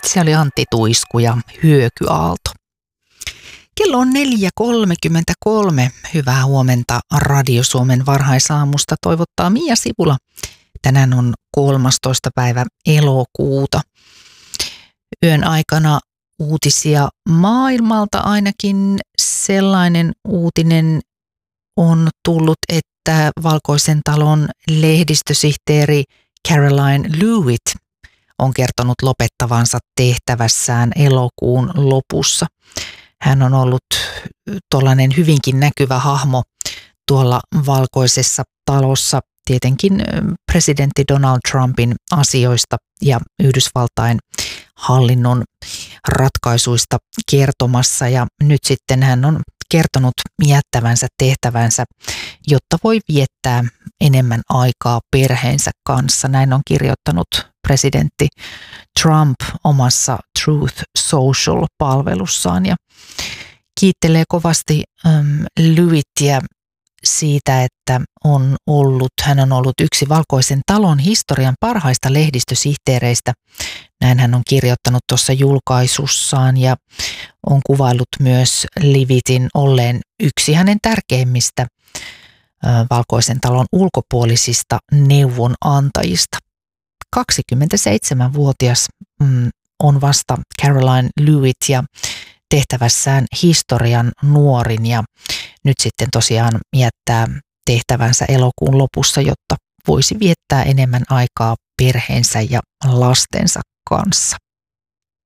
Se oli Antti Tuisku ja Hyökyaalto. Kello on 4.33. Hyvää huomenta Radio Suomen varhaisaamusta toivottaa Mia Sipula. Tänään on 13. päivä elokuuta. Yön aikana uutisia maailmalta, ainakin sellainen uutinen on tullut, että Valkoisen talon lehdistösihteeri Caroline Leavitt on kertonut lopettavansa tehtävässään elokuun lopussa. Hän on ollut tuollainen hyvinkin näkyvä hahmo tuolla Valkoisessa talossa, tietenkin presidentti Donald Trumpin asioista ja Yhdysvaltain hallinnon ratkaisuista kertomassa. Ja nyt sitten hän on kertonut jättävänsä tehtävänsä, jotta voi viettää enemmän aikaa perheensä kanssa. Näin on kirjoittanut presidentti Trump omassa Truth Social-palvelussaan ja kiittelee kovasti Leavittiä siitä, että hän on ollut yksi Valkoisen talon historian parhaista lehdistösihteereistä. Näin hän on kirjoittanut tuossa julkaisussaan ja on kuvaillut myös Leavittin olleen yksi hänen tärkeimmistä Valkoisen talon ulkopuolisista neuvonantajista. 27-vuotias on vasta Caroline Leavitt ja tehtävässään historian nuorin ja nyt sitten tosiaan jättää tehtävänsä elokuun lopussa, jotta voisi viettää enemmän aikaa perheensä ja lastensa kanssa.